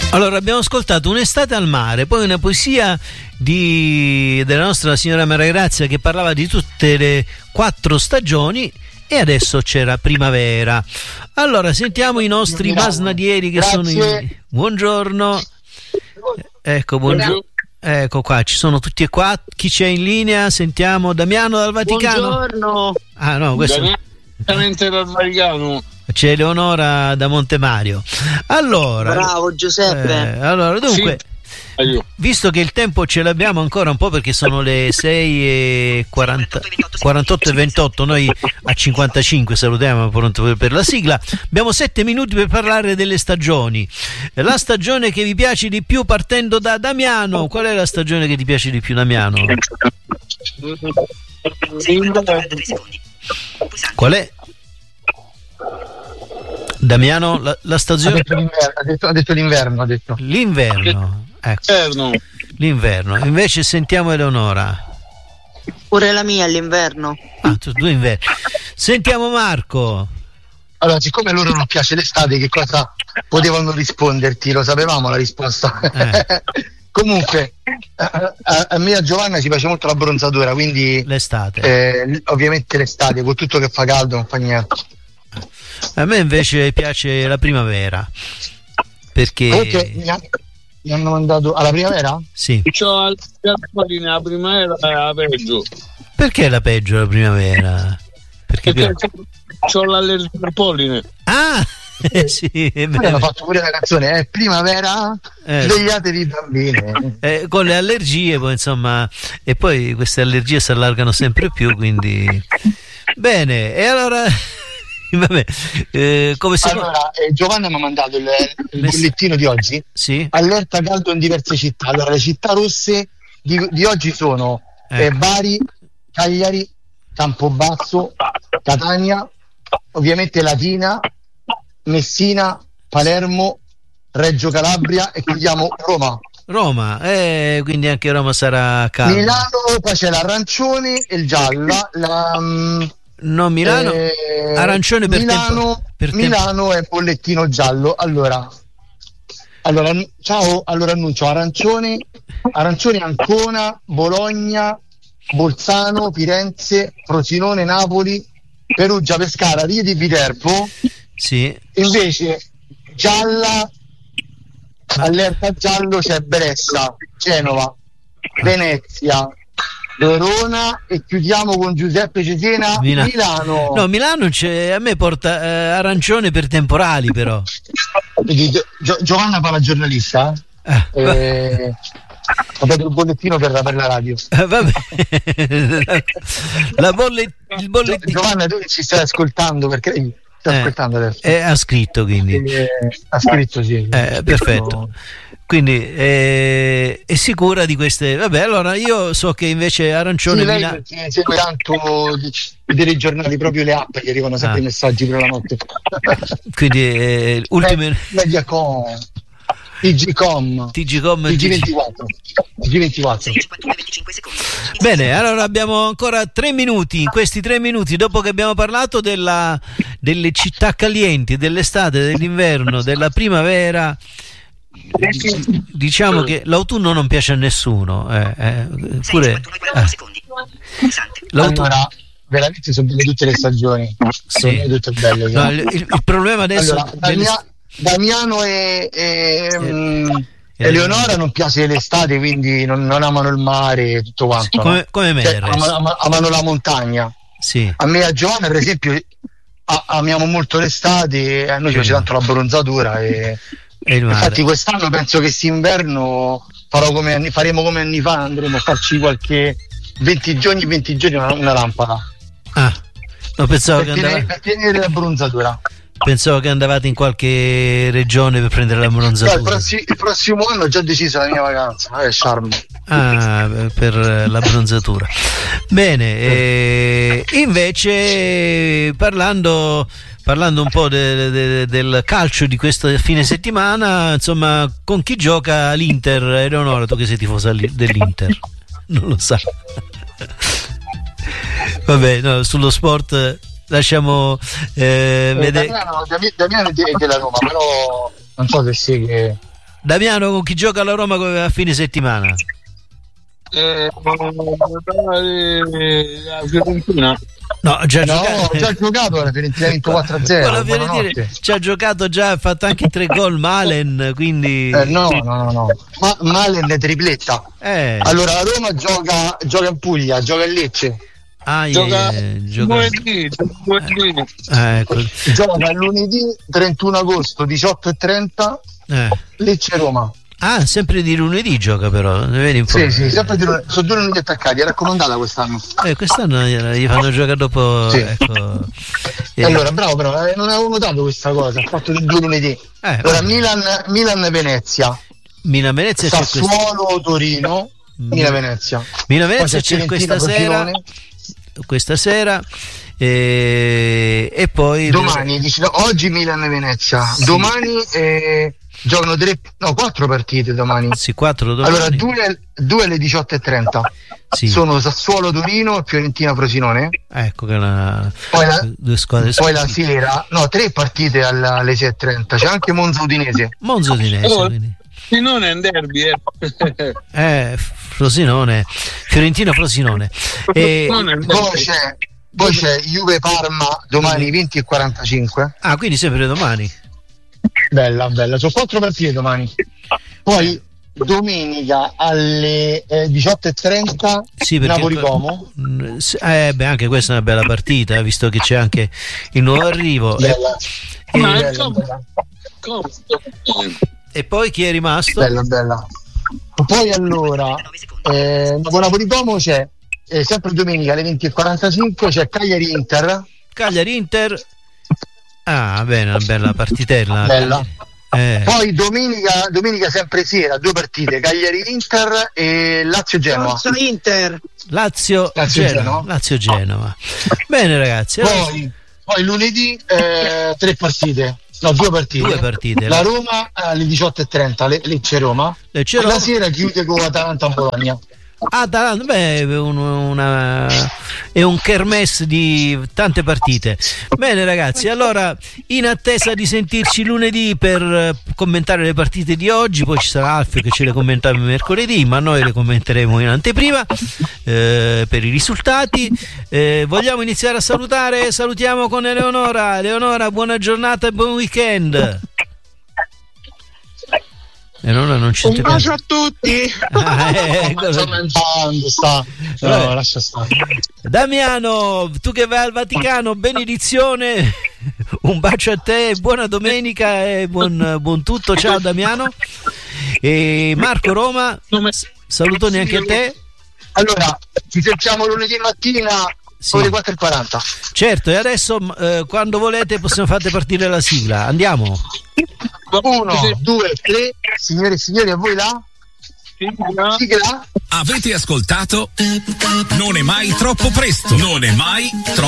Allora, abbiamo ascoltato Un'estate al mare, poi una poesia della nostra signora Maria Grazia che parlava di tutte le 4 stagioni, e adesso c'era primavera. Allora, sentiamo i nostri masnadieri che sono Buongiorno. Ecco, buongiorno. Ecco qua, ci sono tutti e qua. Chi c'è in linea? Sentiamo Damiano dal Vaticano. Buongiorno. Ah no, questo dal Vaticano. C'è Eleonora da Montemario. Allora, bravo Giuseppe. Allora, dunque, sì. Visto che il tempo ce l'abbiamo ancora un po', perché sono le 6:48 e noi a 55 salutiamo, pronto per la sigla. Abbiamo 7 minuti per parlare delle stagioni. La stagione che vi piace di più, partendo da Damiano. Qual è la stagione che ti piace di più, Damiano? Qual è? Damiano, la stagione. Ha detto l'inverno. L'inverno. Ecco. L'inverno. Invece sentiamo Eleonora. Pure la mia è l'inverno. Ah, due inverni. Sentiamo Marco. Allora, siccome a loro non piace l'estate, che cosa potevano risponderti? Lo sapevamo la risposta. Comunque, a me e a Giovanna ci piace molto la bronzatura, quindi l'estate. Ovviamente l'estate, con tutto che fa caldo non fa niente. A me invece piace la primavera, perché mi hanno mandato alla primavera? Sì. La primavera è la peggio. Perché è la peggio la primavera? Perché c'ho l'allergia al polline. Ah! Sì, hanno fatto pure una canzone, primavera, svegliatevi bambini. Con le allergie, poi insomma, e poi queste allergie si allargano sempre più, quindi bene. E allora vabbè, come si allora Giovanna mi ha mandato il bollettino di oggi. Sì. Allerta caldo in diverse città. Allora, le città rosse di oggi sono Bari, Cagliari, Campobasso, Catania, ovviamente Latina, Messina, Palermo, Reggio Calabria e chiudiamo Roma, quindi anche Roma sarà calda. Milano, poi c'è l'arancione e il gialla. No, Milano, arancione per Milano è bollettino giallo. Allora ciao, allora annuncio arancione Ancona, Bologna, Bolzano, Firenze, Frosinone, Napoli, Perugia, Pescara, Rieti, Viterbo. Sì. Invece gialla, allerta giallo c'è Brescia, Genova, Venezia, Verona e chiudiamo con Giuseppe Cesena Milano. No, Milano a me porta arancione per temporali, però. Giovanna fa la giornalista. Ho dato il bollettino per la radio. Vabbè. Il bollettino. Giovanna, tu che ci stai ascoltando, perché stai ascoltando adesso? Ha scritto, quindi. Ha scritto, sì. Perfetto. Quindi è sicura di queste. Vabbè, allora io so che invece arancione. Sì, lei segue tanto vedere i giornali, proprio le app che arrivano sempre i messaggi per la notte. Quindi ultime. Mediacom, TGcom, TG24. Bene, allora abbiamo ancora 3 minuti. In questi 3 minuti, dopo che abbiamo parlato delle città calienti, dell'estate, dell'inverno, della primavera, diciamo che l'autunno non piace a nessuno. Allora, veramente sono belle tutte le stagioni. Sì. Sono tutte belle. No, il problema adesso. Allora, Damiano e Eleonora non piace l'estate, quindi non amano il mare e tutto quanto. Come me, amano la montagna. Sì. A me e a Giovanna, per esempio, amiamo molto l'estate, a noi piace tanto la bronzatura e infatti quest'anno penso che quest'inverno faremo come anni fa, andremo a farci qualche 20 giorni una lampada. No, pensavo per tenere la bronzatura. Pensavo che andavate in qualche regione per prendere la bronzatura. Il prossimo anno ho già deciso la mia vacanza, Charm. Per la bronzatura. Bene, invece parlando un po' del calcio di questo fine settimana, insomma, con chi gioca l'Inter? Eleonora, tu che sei tifosa dell'Inter? Non lo sa. Vabbè, no, sullo sport lasciamo vedere. Damiano è della Roma, però non so se segue Damiano, con chi gioca la Roma a fine settimana? La Fiorentina. No, già giocato la Fiorentina ha vinto 4-0. La Fiorentina ci ha giocato già, ha fatto anche 3 gol Malen, quindi no. Ma Malen è tripletta. Allora la Roma gioca in Puglia, gioca a Lecce. Gioca lunedì. Gioca lunedì 31 agosto 18:30 Lecce-Roma. Sempre di lunedì gioca, però vedi un po'. Sì, sempre di lunedì. Sono 2 lunedì attaccati, è raccomandata quest'anno. Quest'anno gli fanno giocare dopo. Sì. Ecco. Allora, bravo, non avevo notato questa cosa. Ha fatto 2 lunedì. Allora, Milan-Venezia. Milan-Venezia, Sassuolo Torino. Milan-Venezia. Milan-Venezia c'è questa sera. E poi domani, oggi Milan-Venezia. Sì. Domani giocano 4 partite domani. Sì, 4 domani. Allora 2 alle 18:30. Sì. Sono Sassuolo Torino e Fiorentina Frosinone. Ecco che due squadre. Poi la sera 3 partite alle 6:30. C'è anche Monza Udinese. Frosinone è un derby, Frosinone, Fiorentina Frosinone. Poi c'è Juve Parma domani 20:45. Quindi sempre domani. Bella, sono 4 partite domani. Poi domenica alle 18:30 Napoli-Como. Anche questa è una bella partita, visto che c'è anche il nuovo arrivo. Bella. E poi chi è rimasto? Bella. Poi allora Napoli-Como c'è sempre domenica alle 20:45 c'è Cagliari-Inter. Bene, una bella partitella. Bella. Poi domenica sempre sera 2 partite, Cagliari-Inter e Lazio-Genova. Lazio-Genova. Bene ragazzi. Poi lunedì 3 partite. No, 2 partite. La Roma alle 18:30, Lecce-Roma. La sera chiude con Atalanta-Bologna. È un kermesse di tante partite. Bene ragazzi, allora in attesa di sentirci lunedì per commentare le partite di oggi, poi ci sarà Alfio che ce le commenta mercoledì, ma noi le commenteremo in anteprima per i risultati. Vogliamo iniziare a salutare? Salutiamo con Eleonora, buona giornata e buon weekend. Non ci un bacio a tutti. Sto mangiando, lascia stare. Damiano, tu che vai al Vaticano, benedizione, un bacio a te, buona domenica e buon tutto, ciao Damiano. E Marco Roma, salutoni anche a te. Allora, ci sentiamo lunedì mattina ore 4:40. Certo, e adesso quando volete possiamo fare partire la sigla, andiamo. 1, 2, 3, signore e signori, a voi là? Sigla. Avete ascoltato? Non è mai troppo presto.